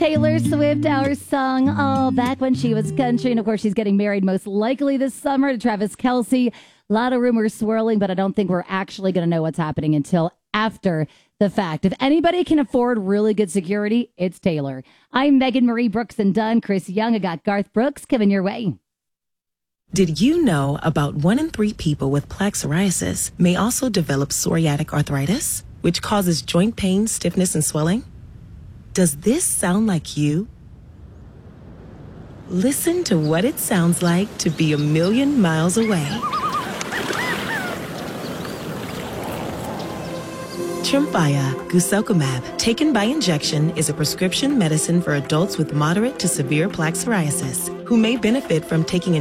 Taylor Swift, our song, back when she was country. And of course, she's getting married most likely this summer to Travis Kelce. A lot of rumors swirling, but I don't think we're actually going to know what's happening until after the fact. If anybody can afford really good security, it's Taylor. I'm Megan Marie Brooks and Dunn. Chris Young. I got Garth Brooks coming your way. Did you know about 1 in 3 people with plaque psoriasis may also develop psoriatic arthritis, which causes joint pain, stiffness, and swelling? Does this sound like you? Listen to what it sounds like to be a million miles away. Tremfya guselkumab, taken by injection, is a prescription medicine for adults with moderate to severe plaque psoriasis who may benefit from taking